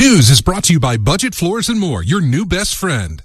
News is brought to you by Budget Floors and More, your new best friend.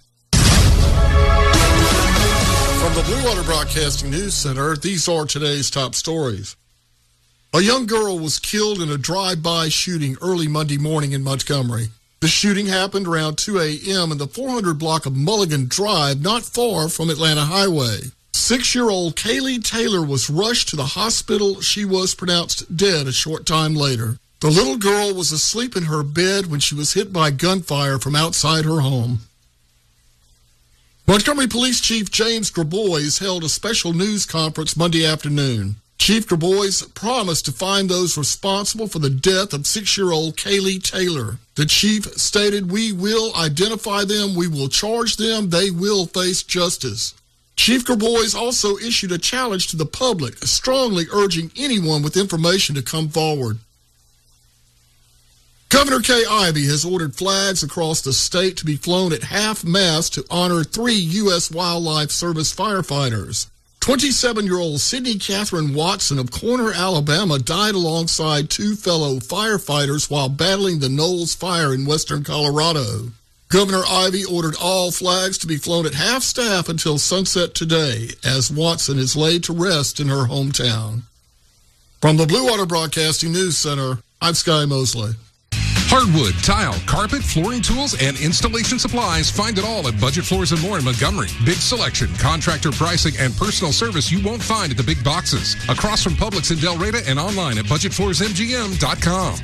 From the Blue Water Broadcasting News Center, these are today's top stories. A young girl was killed in a drive-by shooting early Monday morning in Montgomery. The shooting happened around 2 a.m. in the 400 block of Mulligan Drive, not far from Atlanta Highway. 6-year-old Kaylee Taylor was rushed to the hospital. She was pronounced dead a short time later. The little girl was asleep in her bed when she was hit by gunfire from outside her home. Montgomery Police Chief James Grabois held a special news conference Monday afternoon. Chief Grabois promised to find those responsible for the death of 6-year-old Kaylee Taylor. The chief stated, "We will identify them, we will charge them, they will face justice." Chief Grabois also issued a challenge to the public, strongly urging anyone with information to come forward. Governor Kay Ivey has ordered flags across the state to be flown at half-mast to honor 3 U.S. Wildlife Service firefighters. 27-year-old Sydney Catherine Watson of Corner, Alabama, died alongside 2 fellow firefighters while battling the Knowles Fire in western Colorado. Governor Ivey ordered all flags to be flown at half-staff until sunset today, as Watson is laid to rest in her hometown. From the Blue Water Broadcasting News Center, I'm Sky Mosley. Hardwood, tile, carpet, flooring tools, and installation supplies. Find it all at Budget Floors and More in Montgomery. Big selection, contractor pricing, and personal service you won't find at the big boxes. Across from Publix in Del Reyta and online at budgetfloorsmgm.com.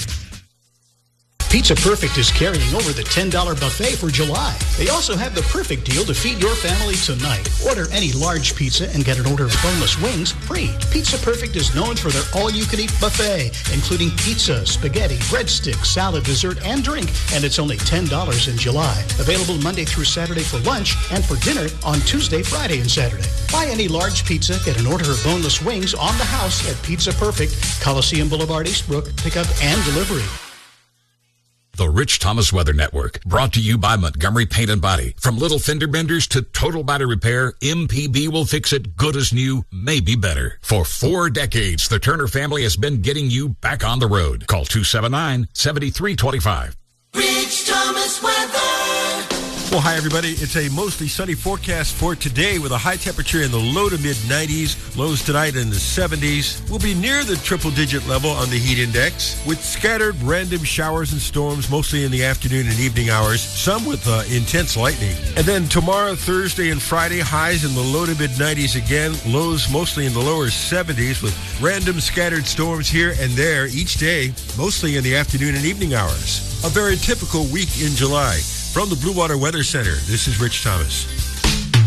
Pizza Perfect is carrying over the $10 buffet for July. They also have the perfect deal to feed your family tonight. Order any large pizza and get an order of boneless wings free. Pizza Perfect is known for their all-you-can-eat buffet, including pizza, spaghetti, breadsticks, salad, dessert, and drink, and it's only $10 in July. Available Monday through Saturday for lunch and for dinner on Tuesday, Friday, and Saturday. Buy any large pizza, get an order of boneless wings on the house at Pizza Perfect, Coliseum Boulevard, Eastbrook, pickup and delivery. The Rich Thomas Weather Network, brought to you by Montgomery Paint and Body. From little fender benders to total body repair, MPB will fix it good as new, maybe better. For 4 decades, the Turner family has been getting you back on the road. Call 279-7325. Rich Thomas Weather. Well, hi, everybody. It's a mostly sunny forecast for today with a high temperature in the low to mid-90s. Lows tonight in the 70s. We'll be near the triple-digit level on the heat index with scattered random showers and storms, mostly in the afternoon and evening hours, some with intense lightning. And then tomorrow, Thursday, and Friday, highs in the low to mid-90s again. Lows mostly in the lower 70s with random scattered storms here and there each day, mostly in the afternoon and evening hours. A very typical week in July. From the Blue Water Weather Center, this is Rich Thomas.